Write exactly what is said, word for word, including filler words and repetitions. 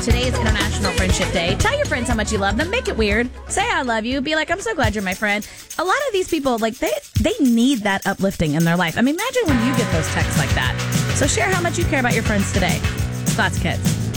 Today is International Friendship Day. Tell your friends how much you love them. Make it weird. Say I love you. Be like, I'm so glad you're my friend. A lot of these people, like, they, they need that uplifting in their life. I mean, imagine when you get those texts like that. So share how much you care about your friends today. Scott's Kids.